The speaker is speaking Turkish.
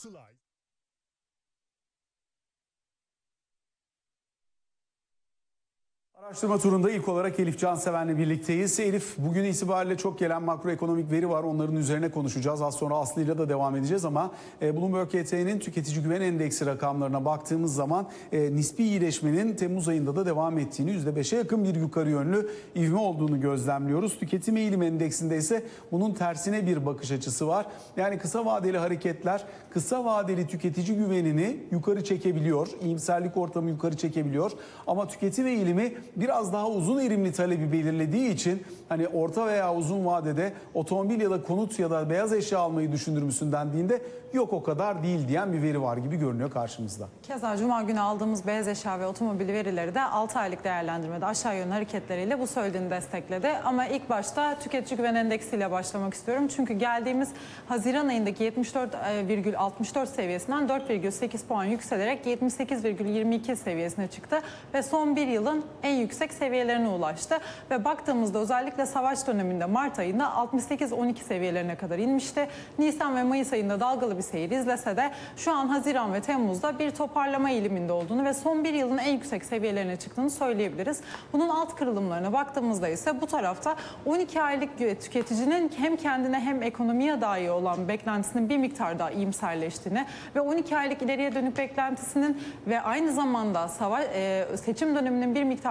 Sılay. Araştırma turunda ilk olarak Elif Canseven'le birlikteyiz. Elif, bugün itibariyle çok gelen makroekonomik veri var. Onların üzerine konuşacağız. Az sonra Aslı'yla da devam edeceğiz ama Bloomberg KT'nin tüketici güven endeksi rakamlarına baktığımız zaman nispi iyileşmenin Temmuz ayında da devam ettiğini, %5'e yakın bir yukarı yönlü ivme olduğunu gözlemliyoruz. Tüketim eğilim endeksinde ise bunun tersine bir bakış açısı var. Yani kısa vadeli hareketler kısa vadeli tüketici güvenini yukarı çekebiliyor. İyimserlik ortamı yukarı çekebiliyor. Ama tüketim eğilimi biraz daha uzun erimli talebi belirlediği için hani orta veya uzun vadede otomobil ya da konut ya da beyaz eşya almayı düşünür müsün dendiğinde yok o kadar değil diyen bir veri var gibi görünüyor karşımızda. Keza Cuma günü aldığımız beyaz eşya ve otomobil verileri de 6 aylık değerlendirmede aşağı yönlü hareketleriyle bu söylediğini destekledi. Ama ilk başta tüketici güven endeksiyle başlamak istiyorum. Çünkü geldiğimiz Haziran ayındaki 74,64 seviyesinden 4,8 puan yükselerek 78,22 seviyesine çıktı ve son bir yılın en yüksek seviyelerine ulaştı. Ve baktığımızda özellikle savaş döneminde Mart ayında 68-12 seviyelerine kadar inmişti. Nisan ve Mayıs ayında dalgalı bir seyir izlese de şu an Haziran ve Temmuz'da bir toparlama eğiliminde olduğunu ve son bir yılın en yüksek seviyelerine çıktığını söyleyebiliriz. Bunun alt kırılımlarına baktığımızda ise bu tarafta 12 aylık tüketicinin hem kendine hem ekonomiye dair olan beklentisinin bir miktar daha iyimserleştiğini ve 12 aylık ileriye dönük beklentisinin ve aynı zamanda seçim döneminin bir miktar